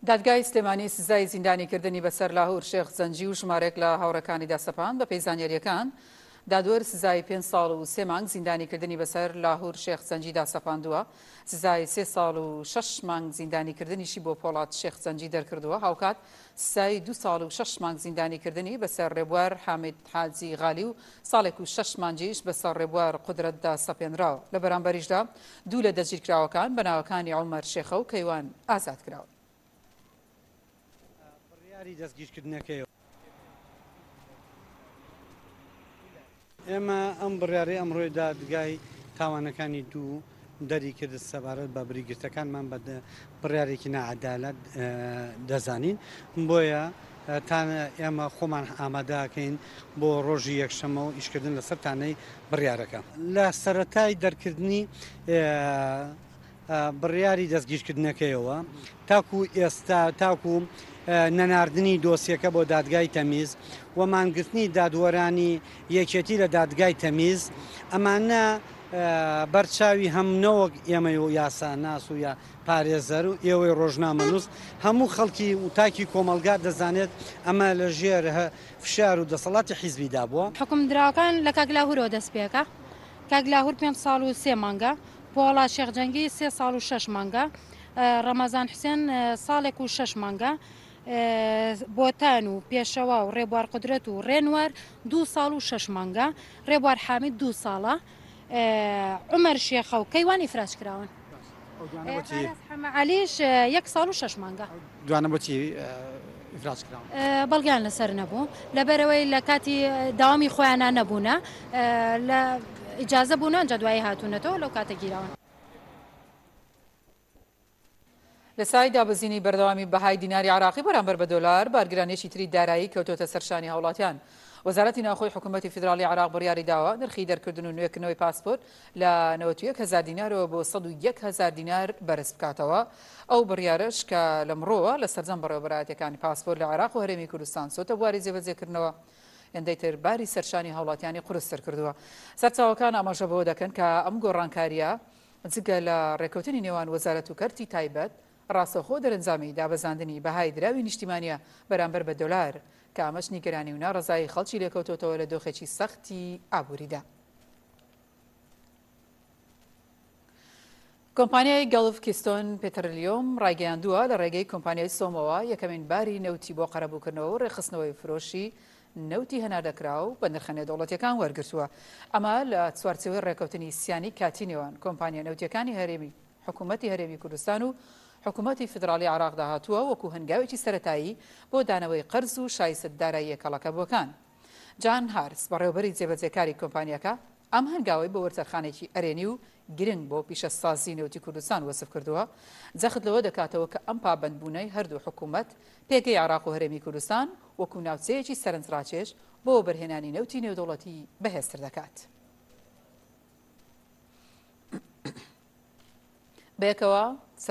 دادگای سلێمانی سزای زیندانیکردنی بەسەر لاهور شێخ زەنجی و ژمارەیەک لە هاوڕەکانی داسەپان بە پێی زانیاریەکان دادوەر سزای 5 ساڵ و 3 مانگ زیندانیکردنی بەسەر لاهور شێخ زەنجی داسەپاندووە، سزای 3 ساڵ و 6 مانگ زیندانیکردنیشی بۆ پۆڵات شێخ زەنجی دەرکردووە، هاوکات سزای 2 ساڵ و 6 مانگ زیندانیکردنی بەسەر ڕێبوار حامید حاجی غالی و ساڵێک و 6 مانجیش بەسەر ڕێبوار قودرەتدا سەپێنراوە. لە بەرامبەریشدا دوو لە دەستگیرکراوەکان بە ناوەکانی عومەر شێخە و کەیوان ئازاد کراون. دەستگیرکردنەکەیەوە ئێمە ئەم بڕیارەی ئەمڕۆی دادگای تاوانەکانی دوو دەری کرد سەبارەت بە بریگرتەکانمان بە بڕیارێکی نەعەدالەت دەزانین، بۆیە ئێمە خۆمان ئامادەکەین بۆ ڕۆژی یەکشەمە و ئیشکردن لەسەر تانەی بڕیارەکە. لە سەرەتای دەرکردنی بڕیاری دەستگیرکردنەکەیەوە تاکو ئێستا تاکو نەناردنی دۆسیەکە بۆ دادگای تەمیز و مانگرتنی دادوەرانی یەکێتی لە دادگای تەمیز ئەمانە بەرچاوی هەمنەوەک ئێمە و یاساناس و یا پارێزەر و ئێوەی ڕۆژنامەنووس هەموو خەڵکی وتاکی کۆمەلگا دەزانێت ئەمە لە ژێر فشار و دەسەڵاتی حیزبیدا بووە. حکومدراوەکان لە کاگلاهورەوە دەست پێکە، کاگلاهور 5 ساڵ و 3 مانگە، پۆڵا شێخ جەنگی 3 ساڵ و 6 مانگە، ڕەمەزان حوسێن ساڵێک و 6 مانگە، بۆتان و پێشەوا و ڕێبوار قودرەت و ڕێنوار 2 ساڵ و 6 مانگە، ڕێبوار حامید 2 ساڵە، عومەر شێخە و کەیوان ئیفراج کراون. عەلیش 1 ساڵ و 6 مانگە. دوانە بۆچی ئیفراج کراون؟ بەڵگیان لەسەر نەبوو، لەبەرەوەی لە کاتی داوامی خۆیانە نەبوونە، لە ئیجازە بوونە ئەنجا دوایی هاتوونەتەوە لەو کاتە گیراون. لە سای دابەزینی بەردەوامی بەهای دیناری عراقی بەرامبەر بە دۆلار بارگرانێکی تری دارایی کەوتۆتە سەرشانی هاوڵاتیان. وەزارەتی ناوخۆی حکوومەتی فیدراڵی عراق بڕیاری داوە نرخی دەرکردن و نوێکردنەوەی پاسپۆرت لە 91,000 دینارەوە بۆ 101,000 دینار بەرز بکاتەوە. ئەو بڕیارەش کە لەمڕۆوە لە سەرجەم بەڕێوەبەرایەتەکانی پاسپۆرت لە عراق و هەرێمی کوردستان سۆتە بواری جێبەجێکردنەوە، هێندەی تر باری سەرشانی هاوڵاتیانی قورستر کردووە. سەرچاوەکان ئاماژە بەوە دەکەن کە ئەم گۆڕانکاریە جگە لە ڕێکەوتنی نێوان وەزارەت و کەرتی تایبەت ڕاستەوخۆ دەرەنجامی دابەزاندنی بەهای دراوی نیشتیمانیە بەرامبەر بە دۆلار کە ئەمەش نیگەرانی و ناڕەزایی خەڵکی لێکەوتۆتەوە لە دۆخێکی سەختی ئابووریدا. کۆمپانیای گەڵف کیستۆن پێترۆلیۆم ڕایگەیاندووە لە ڕێگەی کۆمپانیای سۆمەوە یەکەمین باری نەوتی بۆ قەرەبووکردنەوە و ڕێخستنەوەی فرۆشی نەوتی هەناردەکرا و بە نرخە دەوڵەتیەکان وەرگرتووە. ئەمە لە چوارچێوەی ڕێکەوتنی سیانی کاتی نێوان کۆمپانیا نەوتیەکانی هەرێمی حکوومەتی هەرێمی کوردستان و حکوومەتی فیدراڵی عراق داهاتووە وەکو هەنگاوێکی سەرەتایی بۆ دانەوەی قەرز و شایست دارایی کەڵەکە بۆکان. جان هارس بەڕێوەبەری جێبەجێکاری کۆمپانیەکە ئەم هەنگاوی بە وەرچەرخانێکی ئەرێنی و گرنگ بۆ پیشەسازی نەوتی کوردستان وەسف کردووە، جەخت لەوە دەکاتەوە کە ئەم پابەندبوونەی هەردوو حکوومەت پێگەی عراق و هەرێمی کوردستان وەکو ناوچەیەکی سەرنجڕاکێش بۆ بەرهێنانی نەوتی نێودەوڵەتی بەهێزتر دەکات. بەیەکەوە